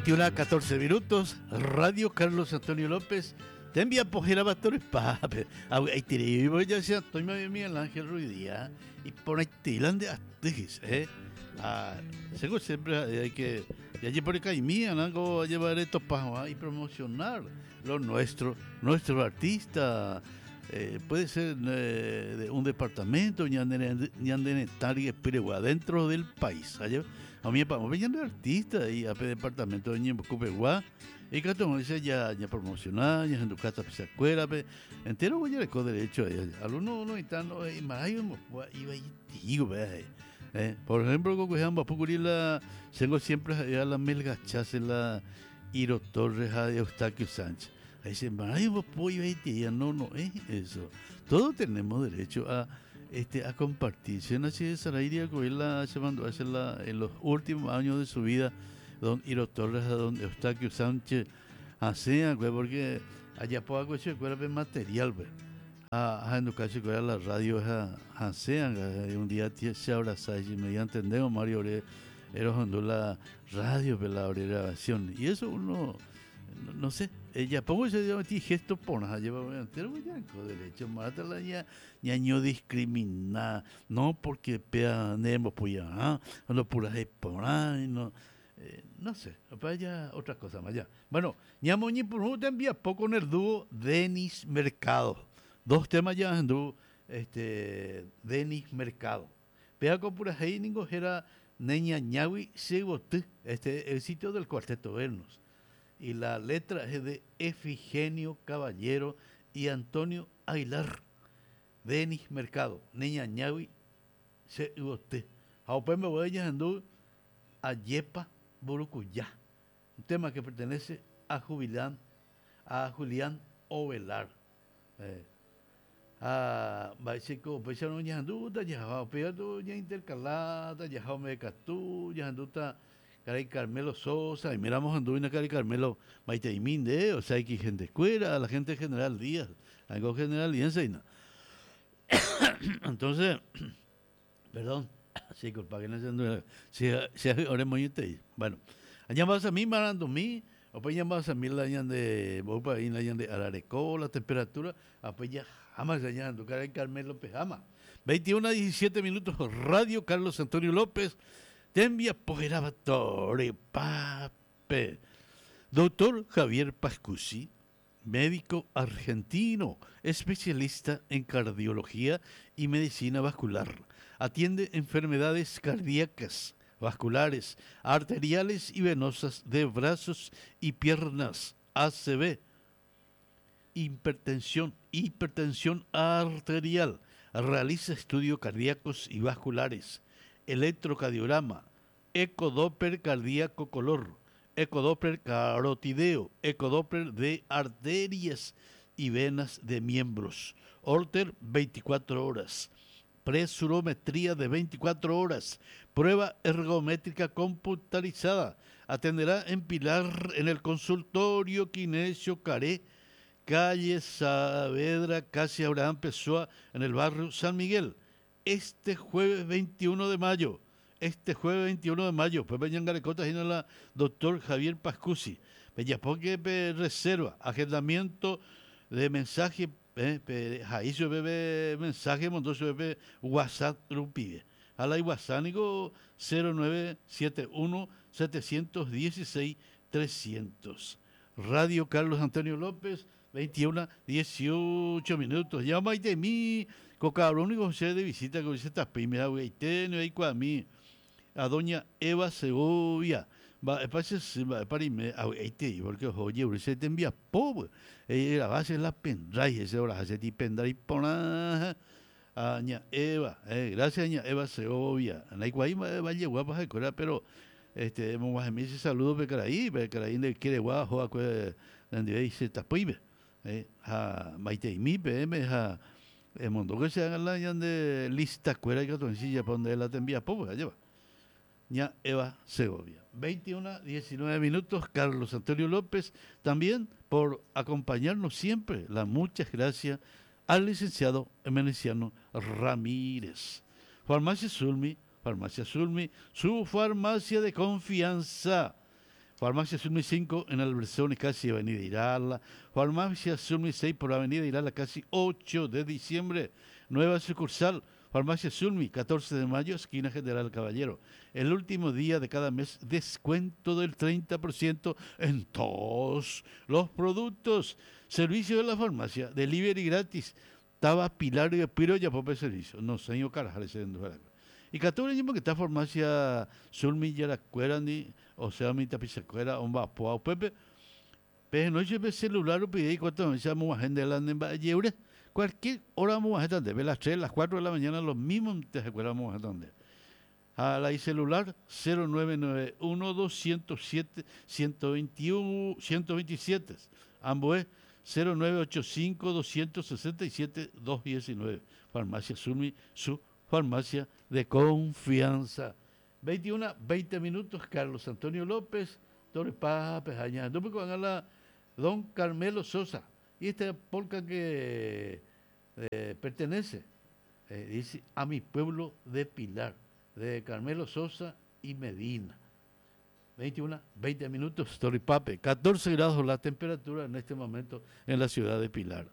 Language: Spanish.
21 a 14 minutos, Radio Carlos Antonio López, te envía pojera batores pape. Ahí te digo, ya sea, estoy más Miguel Ángel Ruidía, y por ahí te de atigis, seguro siempre hay que, y allí por acá y mía, ¿no? Llevar estos pajos y promocionar lo nuestro artista. Puede ser de un departamento ñandenetaria pero dentro del país. A mí para venir de artista y a departamento de Ñembucupegua y que todo dice ya promocionar ya en tu casa se acuerda entero voy a con derecho algunos no están y más iba y digo por ejemplo con que ambos la tengo siempre a la melgachas la Iro Torres a Eustaquio Sánchez. Ahí dicen, no es eso. Todos tenemos derecho a compartir. Si así de Sarairia Coela se mandó a hacerla en los últimos años de su vida, don Iro Torres, a don Eustaquio Sánchez, hacían, porque allá por algo se acuerda de material, en tu caso que la radio hacían, un día se abraza y me entendemos, Mario era la radio, la grabación, y eso uno. No sé, ella pongo ese gesto por nada, lleva entero con derecho, mátala ya no discrimina, no porque pea nemo pues no pura por no no sé, vaya otra cosa más ya. Bueno, ñamoñi por un envía poco en el dúo Denis Mercado. Dos temas ya en dúo Denis Mercado. Pea con pura heiningo era Neña Ñawi Segote, el sitio del Cuarteto Vernos. Y la letra es de Efigenio Caballero y Antonio Aguilar. Denis Mercado, Niña Ñawi, se usted. Ahora me voy a andar a Yepa Burucuyá. Un tema que pertenece a Julián Ovelar. Básico, pues ya no ya anduta, ya pero ya intercalada, ya me catú, ya anduta. Caray Carmelo Sosa, y miramos Anduina Caray Carmelo Maiteiminde, o sea, hay que gente escuela, la gente general Díaz, algo general y enseña. Entonces, perdón, sí, culpa que no se ahora muy bueno, allá vas a mí, marando mí, o pues ya vas a mí la de Bopa y la de Ararecó, la temperatura, pues ya jamás allá ando, Caray Carmelo Pejama. 21 a 17 minutos, Radio Carlos Antonio López. Te envía Pojerabatore, pape. Doctor Javier Pascusi, médico argentino, especialista en cardiología y medicina vascular. Atiende enfermedades cardíacas, vasculares, arteriales y venosas de brazos y piernas, ACV, hipertensión arterial. Realiza estudios cardíacos y vasculares, electrocardiograma, ecodoppler cardíaco color, ecodoppler carotideo, ecodoppler de arterias y venas de miembros, Holter 24 horas, presurometría de 24 horas, prueba ergométrica computarizada. Atenderá en Pilar en el consultorio Quinesio Caré, calle Saavedra, casi Abraham Pessoa, en el barrio San Miguel. Este jueves 21 de mayo, pues vayan garecotas y no la doctor Javier Pascusi. Porque reserva, agendamiento de mensaje, ahí se bebe mensaje, montoso bebe WhatsApp Rupide. A la WhatsApp 0971 716 300. Radio Carlos Antonio López, 21, 18 minutos. Llama de mí, cabrón, y José de visita con esta primera güey, ahí con mí, a doña Eva Segovia. Porque oye, usted te envía pobre. La base es la pendrive, esa hora hace ti pendrive a doña Eva. Gracias, doña Eva Segovia. La igual va a llegar para escuela, pero vamos a ese saludo para ahí le quiere guajo a donde dice tapibe. Maite y mi PM el mundo que se hagan la de lista cuera y catoncilla para donde la te envía pobre, lleva. Ña Eva Segovia. 21, 19 minutos. Carlos Antonio López, también por acompañarnos siempre. Las muchas gracias al licenciado Emeniciano Ramírez. Farmacia Sulmi, su farmacia de confianza. Farmacia Sulmi 5 en Albertsoni, casi Avenida Irala. Farmacia Sulmi 6 por Avenida Irala, casi 8 de diciembre. Nueva sucursal, Farmacia Sulmi, 14 de mayo, esquina General Caballero. El último día de cada mes, descuento del 30% en todos los productos. Servicio de la farmacia, delivery gratis. Taba Pilar y Piro ya por servicio. No, señor Carajal, ese y 14 años que está farmacia Sulmi ya la cuera ni, o sea, mi tapizacuera, un vapo, Pepe. Pero no lleve celular o pide cuánto me llamo agenda de la nemba yeure. Cualquier hora vamos a estar de las 3, las 4 de la mañana, los mismos te recuerdas a dónde. A la celular 0991 207 121 127. Amboé 0985 267 219. Farmacia Sulmi, su farmacia de confianza. 21, 20 minutos, Carlos Antonio López, Torres Paz, Pejaña. No me van a don Carmelo Sosa. Y esta polca que pertenece, dice, a mi pueblo de Pilar, de Carmelo Sosa y Medina. 21, 20 minutos, Toripape, 14 grados la temperatura en este momento en la ciudad de Pilar.